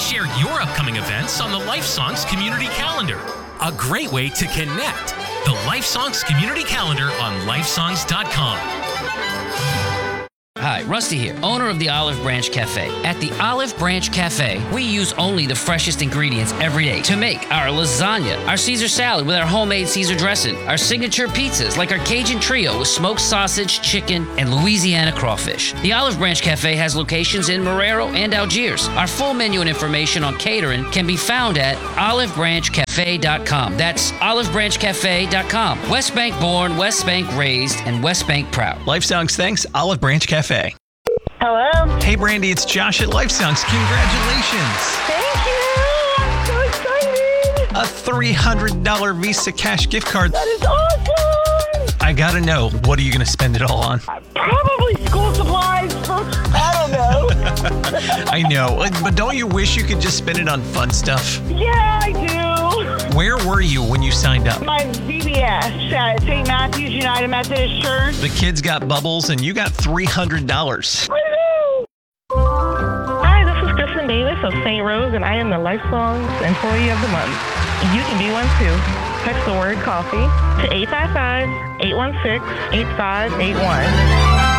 Share your upcoming events on the Life Songs community calendar. A great way to connect. The Life Songs community calendar on lifesongs.com. Hi, Rusty here, owner of the Olive Branch Cafe. At the Olive Branch Cafe, we use only the freshest ingredients every day to make our lasagna, our Caesar salad with our homemade Caesar dressing, our signature pizzas like our Cajun Trio with smoked sausage, chicken, and Louisiana crawfish. The Olive Branch Cafe has locations in Marrero and Algiers. Our full menu and information on catering can be found at olivebranchcafe.com. That's olivebranchcafe.com. West Bank born, West Bank raised, and West Bank proud. Life Songs thanks Olive Branch Cafe. Hello. Hey, Brandy, it's Josh at Life Songs. Congratulations. Thank you. I'm so excited. A $300 Visa cash gift card. That is awesome. I gotta know, what are you gonna spend it all on? Probably school supplies. I don't know. I know, but don't you wish you could just spend it on fun stuff? Yeah, I do. Where were you when you signed up? My VBS at St. Matthew's United Methodist Church. The kids got bubbles and you got $300. Hi, this is Kristen Davis of St. Rose, and I am the Life Songs Employee of the Month. You can be one too. Text the word coffee to 855-816-8581.